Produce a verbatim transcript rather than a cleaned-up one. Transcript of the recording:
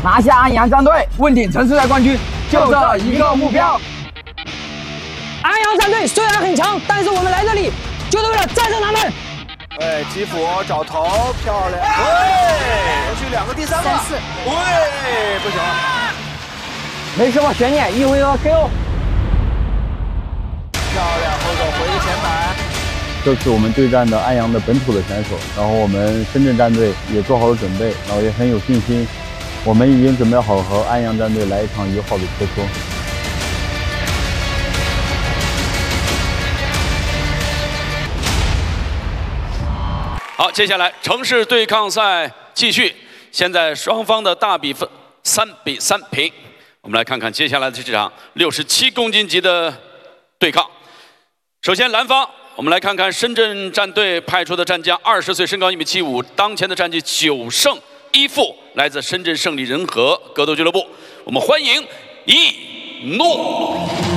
拿下安阳战队，问鼎城市赛冠军，就这一个目标。 安阳战队虽然很强，但是我们来这里就是为了战胜他们。 对，基辅找头，漂亮！喂，连续两个第三个，喂，不行了， 没什么悬念，一回合 K O。 漂亮，后手回个前板。 这次我们对战的安阳的本土的选手，然后我们深圳战队也做好了准备，然后也很有信心，我们已经准备好和安阳战队来一场友好的切磋。 好，接下来城市对抗赛继续，现在双方的大比分三比三平。我们来看看接下来的这场六十七公斤级的对抗。首先，蓝方，我们来看看深圳战队派出的战将，二十岁，身高一米七五，当前的战绩九胜一负，来自深圳胜利人和格斗俱乐部。我们欢迎一诺。